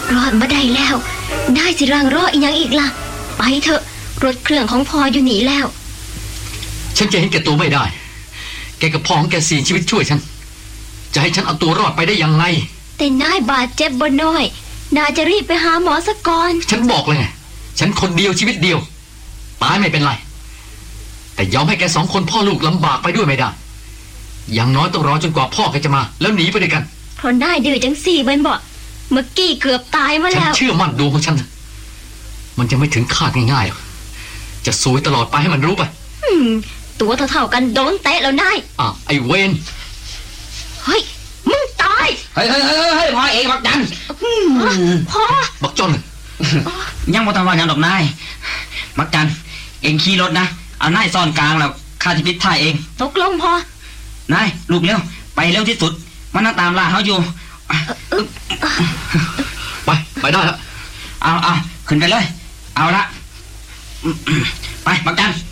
รอดมาได้แล้วนายสิรังรออีกอย่างอีกล่ะไปเถอะรถเครื่องของพ่ออยู่หนีแล้วฉันจะเห็นแก่ตัวไม่ได้แกกับพ่อของแกเสี่ยงชีวิตช่วยฉันจะให้ฉันเอาตัวรอดไปได้ยังไงแต่นายบาดเจ็บบ่น้อยน่าจะรีบไปหาหมอซะก่อนฉันบอกเลยไงฉันคนเดียวชีวิตเดียวตายไม่เป็นไรแต่ยอมให้แกสองคนพ่อลูกลำบากไปด้วยไม่ได้อย่างน้อยต้องรอจนกว่าพ่อแกจะมาแล้วหนีไปด้วยกันเพราะนายดื้อจังสี่เป็นบ่เมื่อกี้เกือบตายมาแล้วฉันเชื่อมั่นดวงของฉันมันจะไม่ถึงคาดง่ายๆหรอกจะซวยตลอดไปให้มันรู้ไปตัวเท่ากันโดนเตะแล้วนายไอ้เวนเฮ้ยมึงตายเฮ้ยพ่อเองบักจันพ่อบักจอนยังบ่ทันว่าหยังดอกนายบักจันเองขี่รถนะเอานายซ่อนกลางแล้วข้าจะปิดท้ายเองตกลงพ่อนายลูกเร็วไปเร็วที่สุดมันนั่งตามล่าเขาอยู่ไปได้แล้วเอาขึ้นไปเลยเอาละไปบักจัน